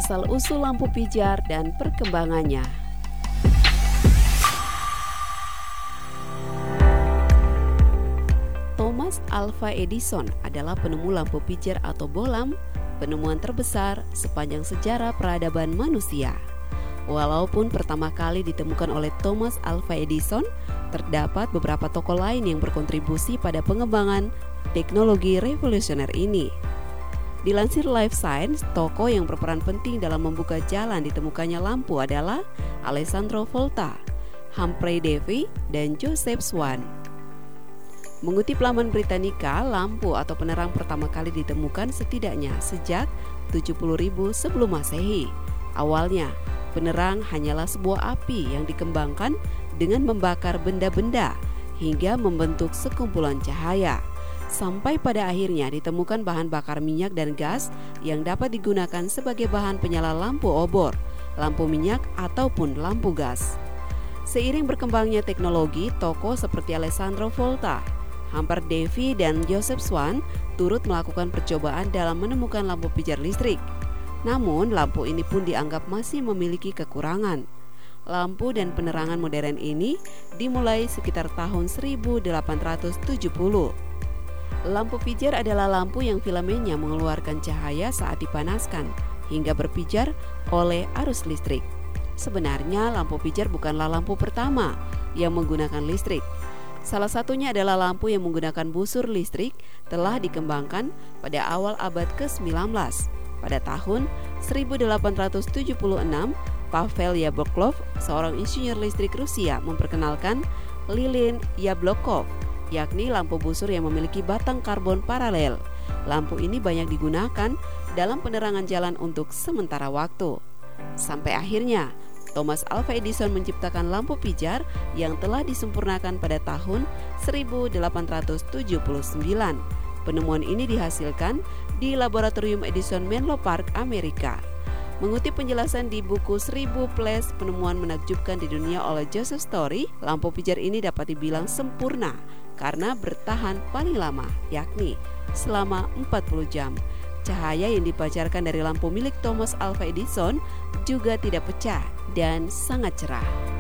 asal-usul lampu pijar dan perkembangannya. Thomas Alva Edison adalah penemu lampu pijar atau bohlam, penemuan terbesar sepanjang sejarah peradaban manusia. Walaupun pertama kali ditemukan oleh Thomas Alva Edison, terdapat beberapa tokoh lain yang berkontribusi pada pengembangan teknologi revolusioner ini. Dilansir Life Science, tokoh yang berperan penting dalam membuka jalan ditemukannya lampu adalah Alessandro Volta, Humphrey Davy, dan Joseph Swan. Mengutip laman Britannica, lampu atau penerang pertama kali ditemukan setidaknya sejak 70.000 sebelum Masehi. Awalnya, penerang hanyalah sebuah api yang dikembangkan dengan membakar benda-benda hingga membentuk sekumpulan cahaya. Sampai pada akhirnya ditemukan bahan bakar minyak dan gas yang dapat digunakan sebagai bahan penyala lampu obor, lampu minyak ataupun lampu gas. Seiring berkembangnya teknologi, tokoh seperti Alessandro Volta, Humphrey Davy, dan Joseph Swan turut melakukan percobaan dalam menemukan lampu pijar listrik. Namun, lampu ini pun dianggap masih memiliki kekurangan. Lampu dan penerangan modern ini dimulai sekitar tahun 1870. Lampu pijar adalah lampu yang filamennya mengeluarkan cahaya saat dipanaskan hingga berpijar oleh arus listrik. Sebenarnya lampu pijar bukanlah lampu pertama yang menggunakan listrik. Salah satunya adalah lampu yang menggunakan busur listrik telah dikembangkan pada awal abad ke-19. Pada tahun 1876, Pavel Yablokov, seorang insinyur listrik Rusia, memperkenalkan lilin Yablokov, yakni lampu busur yang memiliki batang karbon paralel. Lampu ini banyak digunakan dalam penerangan jalan untuk sementara waktu. Sampai akhirnya, Thomas Alva Edison menciptakan lampu pijar yang telah disempurnakan pada tahun 1879. Penemuan ini dihasilkan di laboratorium Edison Menlo Park, Amerika. Mengutip penjelasan di buku 1000 Plus Penemuan Menakjubkan di Dunia oleh Joseph Story, lampu pijar ini dapat dibilang sempurna karena bertahan paling lama, yakni selama 40 jam. Cahaya yang dipancarkan dari lampu milik Thomas Alva Edison juga tidak pecah dan sangat cerah.